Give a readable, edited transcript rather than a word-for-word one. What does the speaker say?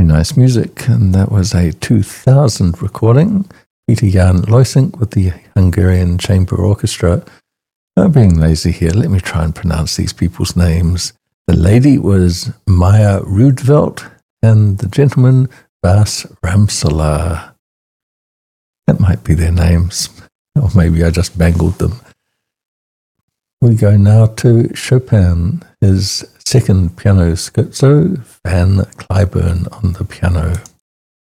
Very nice music, and that was a 2000 recording. Peter Jan Loisink with the Hungarian Chamber Orchestra. Being lazy here, let me try and pronounce these people's names. The lady was Maya Rudvelt, and the gentleman, Bas Ramsala. That might be their names, or maybe I just bangled them. We go now to Chopin, his second piano scherzo, Van Cliburn on the piano.